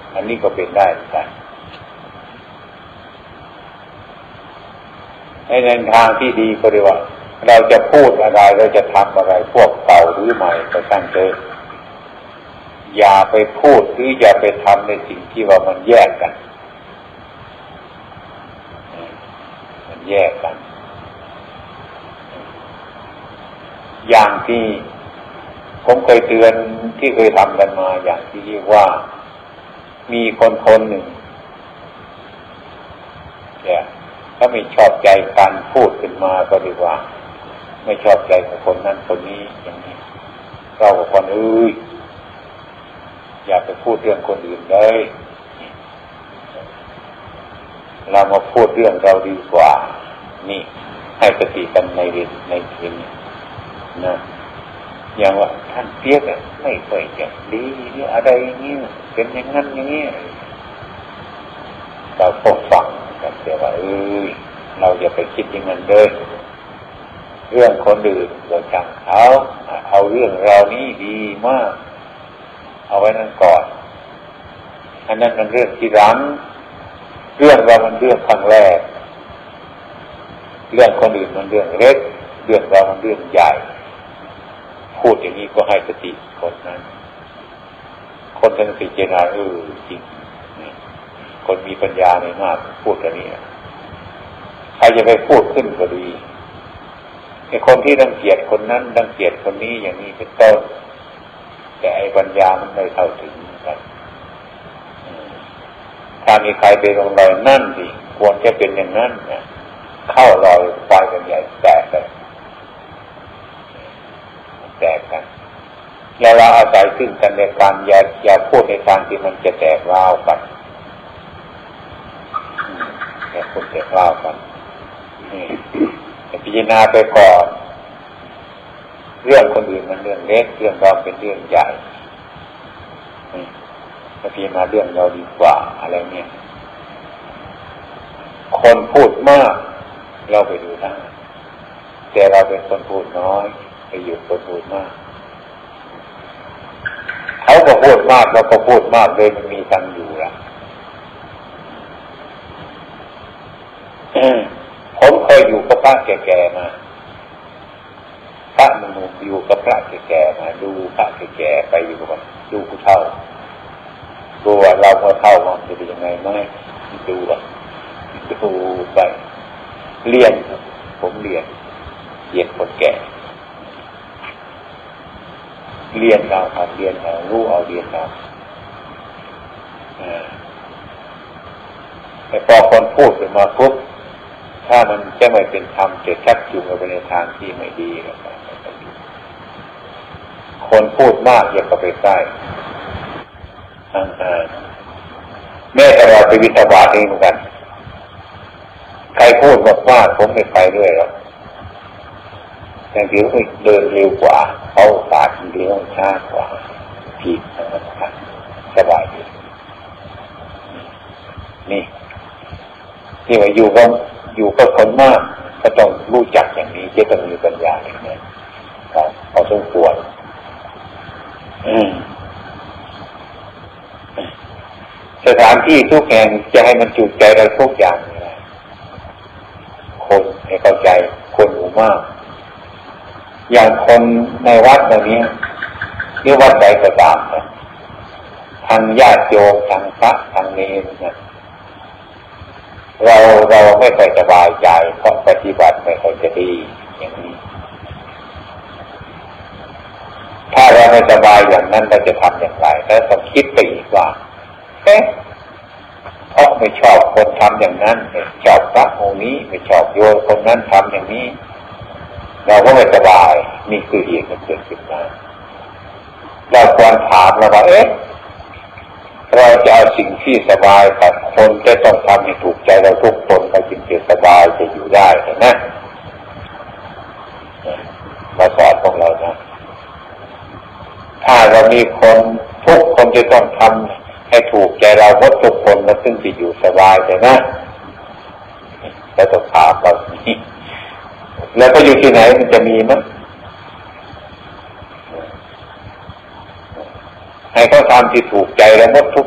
อันนี้ก็เป็นได้เหมือนกันในทางที่ดีก็เรียกว่าเราจะพูดอะไรเราจะทำอะไรพวกเก่าหรือใหม่ก็ช่างเถอะอย่าไปพูดหรืออย่าไปทำในสิ่งที่ว่ามันแยกกันมันแยกกันอย่างที่ผมเคยเตือนที่เคยทำกันมาอย่างที่เรียกว่ามีคนหนึ่งเนี่ยถ้าไม่ชอบใจการพูดขึ้นมาก็ดีกว่าไม่ชอบใจของคนนั้นคนนี้อย่างนี้เรากับคนอย่าไปพูดเรื่องคนอื่นเลยเรามาพูดเรื่องเราดีกว่านี่ให้สติกันในคืนนะอย่างว่าท่านเปียกไม่ค่อยจะดีนี่อะไรอย่างนี้เป็นอย่างนั้นอย่างนี้เราฟังกันแต่ว่าเราอย่าไปคิดอย่างนั้นเลยเรื่องคนอื่นเราจังเอาเรื่องเรานี่ดีมากเอาไว้นั่นก่อนอันนั้นมันเรื่องที่หลังเรื่องเรามันเรื่องครั้งแรกเรื่องคนอื่นมันเรื่องเล็กเรื่องเรามันเรื่องใหญ่พูดอย่างนี้ก็ให้สติคนนั้นคนทั้งพิจารณาจริงคนมีปัญญาในมากพูดอย่างนี้ใครจะไปพูดขึ้นก็ดีไอ้คนที่รังเกียจคนนั้นรังเกียจคนนี้อย่างนี้เป็นต้นแต่ไอ้ปัญญามันไม่เข้าถึงกันถ้ามีใครไปลงรอยนั่นดิควรจะเป็นอย่างนั้นนะเข้ารอยไฟกันใหญ่แตกกันแล้วเราอาศัยซึ่งกันในการอย่าพูดในทางที่มันจะแตกร้าวกันอย่าพูดแตกร้าวกันพิจารณาไปก่อนเรื่องคนอื่นมันเรื่องเล็กเรื่องเราเป็นเรื่องใหญ่พิจารณาเรื่องเราดีกว่าอะไรเนี่ยคนพูดมากเราไปดูได้แต่เราเป็นคนพูดน้อยไปอยู่คนพูดมากเขาก็พูดมากเราก็พูดมากเลยมันมีทางอยู่ละผมเคยอยู่กับพระแก่ๆมาพระหนุ่มอยู่กับพระแก่ๆมาดูพระแก่ๆไปอยู่กับดูผู้เฒ่าดูว่าเราเมื่อเฒ่ามันจะเป็นยังไงไหมดูไปเรียนผมเรียนคนแก่เรียนเอาครับเรียนเอารู้เอาเรียนเอาแต่พอคนพูดขึ้นมาปุ๊บถ้ามันจะไม่เป็นธรรมจะชักจูงไปในทางที่ไม่ดีนะครับคนพูดมากอย่าเข้าไปใกล้แม้แต่เราไปวิทยาบาทนี่เหมือนกันใครพูดมากๆผมไม่ไปด้วยหรอกแต่เดี๋ยวเดินเร็วกว่าเขาปาดเลี้ยวช้ากว่าผิดนะครับสบายดีนี่ที่ว่าอยู่ก็คนมากก็ต้องรู้จักอย่างนี้จะต้องมีปัญญาอย่างนี้เขาต้องควรสถานที่ทุกแห่งจะให้มันจุใจเราทุกอย่างเลยคนให้เข้าใจคนหมู่มากอย่างคนในวัดแบบนี้หรือวัดใดก็ตามนะทางญาติโยมทางพระทางเนรนะเราไม่ค่อยสบายใจเพราะปฏิบัติไม่ค่อยจะดีอย่างนี้ถ้าเราไม่สบายอย่างนั้นเราจะทำอย่างไรแล้วต้องคิดไปอีกว่าเพราะไม่ชอบคนทำอย่างนั้นไม่ชอบพระองค์นี้ไม่ชอบโยมคนนั้นทำอย่างนี้เราก็ไม่สบายนี่คือเหตุที่เกิดขึ้นมาเราควรถามเราว่าเราจะเอาสิ่งที่สบายกับคนจะต้องทำให้ถูกใจเราทุกคนเราจึงจะสบายจะอยู่ได้นะเราสอนของเรานะถ้าเรามีคนทุกคนจะต้องทำให้ถูกใจเราหมดทุกคนเราจึงจะอยู่สบายแต่นะเราต้องถามเรานี้แล้วก็อยู่ที่ไหนมันจะมีมั้ยให้เขาทำที่ถูกใจแล้วหมดทุก